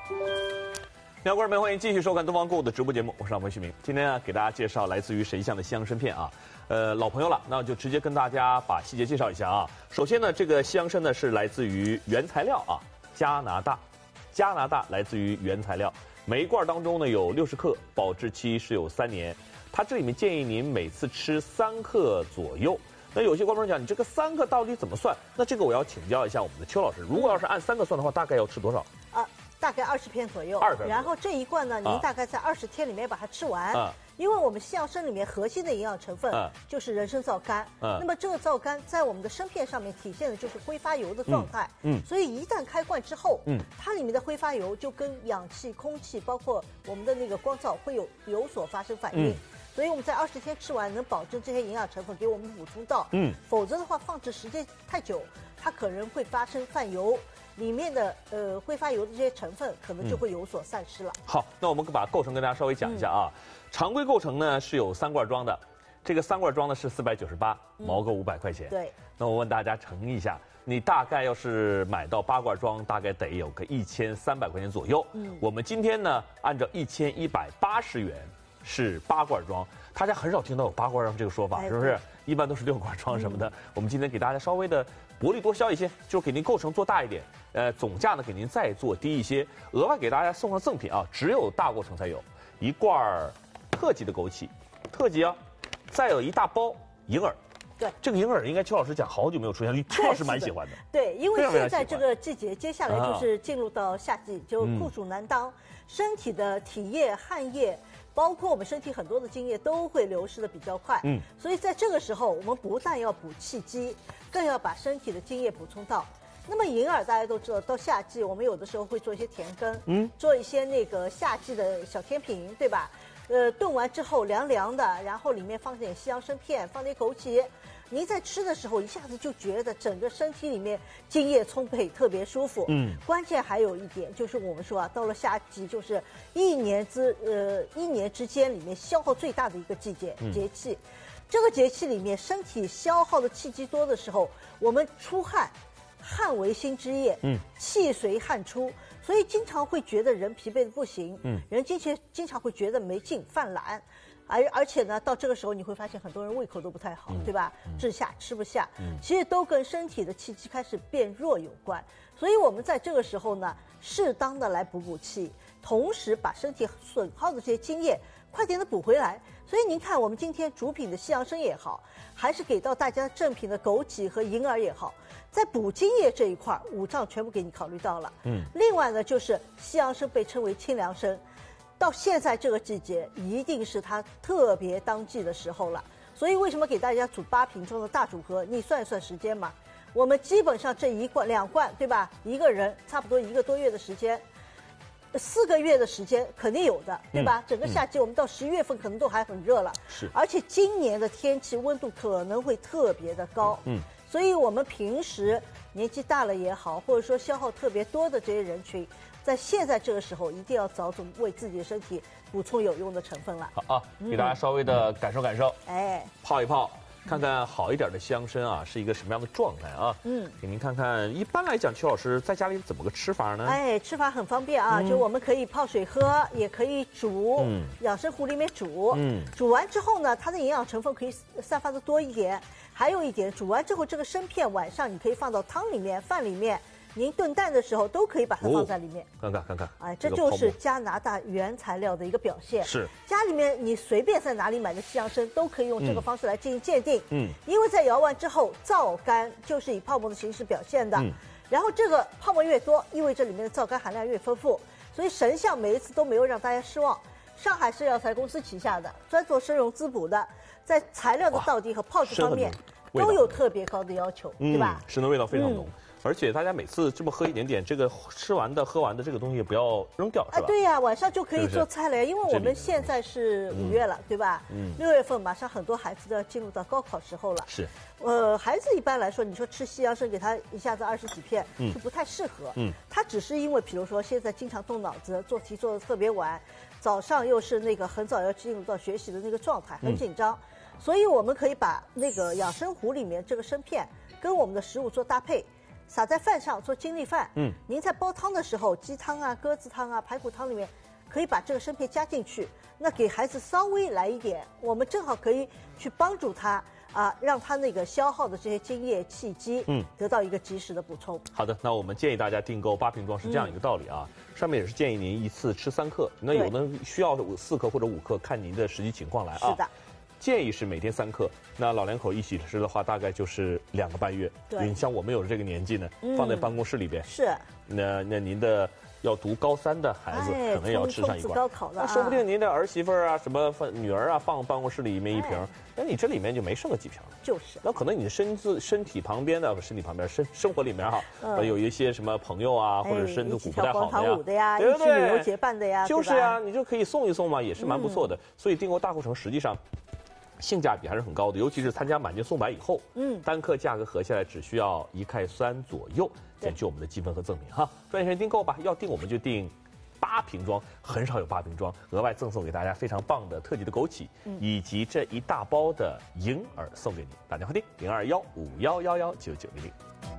各位观众朋友，欢迎继续收看东方购物的直播节目，我是老彭旭明。今天给大家介绍来自于神象的西洋参片啊，老朋友了，那我就直接跟大家把细节介绍一下啊。首先呢，这个西洋参呢是来自于原材料啊，加拿大来自于原材料，每一罐当中呢有60克，保质期是有3年。它这里面建议您每次吃3克左右。那有些观众讲，你这个3克到底怎么算？那这个我要请教一下我们的邱老师，如果要是按3克算的话，大概要吃多少？ 大概20片左右。然后这一罐呢，您大概在20天里面把它吃完。因为我们西洋参里面核心的营养成分就是人参皂苷。那么这个皂苷在我们的参片上面体现的就是挥发油的状态。所以一旦开罐之后，它里面的挥发油就跟氧气、空气，包括我们的那个光照会有所发生反应。所以我们在20天吃完，能保证这些营养成分给我们补充到。否则的话，放置时间太久，它可能会发生泛油。里面的挥发油的这些成分可能就会有所散失了。 好，那我们把构成跟大家稍微讲一下啊。常规构成呢是有3罐装的，这个3罐装的是498，毛个500块钱。对。那我问大家乘一下，你大概要是买到8罐装，大概得有个1300块钱左右。我们今天呢按照1180元是8罐装，大家很少听到有8罐装这个说法，是不是？一般都是6罐装什么的。我们今天给大家稍微的薄利多销一些，就给您构成做大一点，总价呢给您再做低一些，额外给大家送上赠品啊，只有大过程才有，1罐特级的枸杞，特级啊，再有一大包银耳。对，这个银耳应该邱老师讲好久没有出现，邱老师蛮喜欢的。 对，因为现在这个季节，接下来就是进入到夏季，就酷暑难当，身体的体液、汗液，包括我们身体很多的津液都会流失的比较快。所以在这个时候，我们不但要补气机，更要把身体的津液补充到。那么银耳大家都知道，到夏季我们有的时候会做一些甜羹，做一些那个夏季的小甜品，对吧？炖完之后凉凉的，然后里面放点西洋参片，放点枸杞，您在吃的时候一下子就觉得整个身体里面津液充沛，特别舒服。关键还有一点就是我们说啊，到了夏季就是一年之间里面消耗最大的一个节气。这个节气里面身体消耗的气机多的时候，我们出汗，汗为心之液，气随汗出。所以经常会觉得人疲惫的不行，人经常会觉得没劲、犯懒，而且呢，到这个时候你会发现很多人胃口都不太好，对吧？治下吃不下，其实都跟身体的气机开始变弱有关。所以我们在这个时候呢，适当的来补气，同时把身体损耗的这些津液快点的补回来。所以您看，我们今天主品的西洋参也好，还是给到大家正品的枸杞和银耳也好，在补津液这一块，5脏全部给你考虑到了。另外呢，就是西洋参被称为清凉参，到现在这个季节，一定是它特别当季的时候了。所以为什么给大家煮8瓶装的大组合？你算一算时间嘛，我们基本上这2罐，对吧？一个人差不多1个多月的时间。4个月的时间肯定有的，对吧？整个夏季我们到11月份可能都还很热了，是。而且今年的天气温度可能会特别的高，所以我们平时年纪大了也好，或者说消耗特别多的这些人群，在现在这个时候一定要早早为自己的身体补充有用的成分了。好啊， 给大家稍微的感受感受，泡一泡。看看好一点的西洋参啊，是一个什么样的状态啊？给您看看。一般来讲，邱老师在家里怎么个吃法呢？ 吃法很方便啊，就我们可以泡水喝，也可以煮，养生壶里面煮。煮完之后呢，它的营养成分可以散发的多一点。还有一点，煮完之后这个参片晚上你可以放到汤里面、饭里面。您炖蛋的时候都可以把它放在里面， 看看， 这就是加拿大原材料的一个表现。是，家里面你随便在哪里买的西洋参都可以用这个方式来进行鉴定。因为在摇完之后，皂苷就是以泡沫的形式表现的，然后这个泡沫越多，意味着里面的皂苷含量越丰富。所以神象每一次都没有让大家失望。上海市药材公司旗下的，专做参茸滋补的，在材料的道地和泡制方面都有特别高的要求，对吧？ 参的味道非常浓。而且大家每次这么喝一点点，这个吃完的喝完的这个东西也不要扔掉，是吧？ 对呀，晚上就可以做菜了，因为我们现在是5月了，对吧？6月份马上很多孩子都要进入到高考时候了。是，孩子一般来说，你说吃西洋参给他一下子20几片，就不太适合。他只是因为，比如说现在经常动脑子，做题做得特别晚，早上又是那个很早要进入到学习的那个状态，很紧张，所以我们可以把那个养生壶里面这个参片跟我们的食物做搭配。 撒在饭上做精力饭。您在煲汤的时候，鸡汤啊、鸽子汤啊、排骨汤里面，可以把这个生片加进去。那给孩子稍微来一点，我们正好可以去帮助他让他那个消耗的这些津液气机，得到一个及时的补充。 好的，那我们建议大家订购8瓶装是这样一个道理啊，上面也是建议您一次吃3克，那有的需要4克或者5克，看您的实际情况来啊。 是的。 建议是每天3克，那老两口一起吃的话，大概就是2个半月。 对， 你像我们有这个年纪呢，放在办公室里边， 是。 那您的要读高3的孩子，可能也要吃上一罐。 高考的， 那说不定您的儿媳妇啊、什么女儿啊，放办公室里面1瓶，那你这里面就没剩个几瓶了。 就是。 那可能你的身体旁边的生活里面哈，有一些什么朋友啊，或者身子骨不太好的呀，对不对？旅游结伴的呀， 就是呀，你就可以送一送嘛，也是蛮不错的。所以订购大购城实际上性价比还是很高的，尤其是参加满减送百以后，单克价格合下来只需要1块3左右，减去我们的积分和赠品哈。抓紧时间订购吧，要订我们就订8瓶装，很少有8瓶装，额外赠送给大家非常棒的特级的枸杞，以及这一大包的银耳送给你。打电话订0215111990。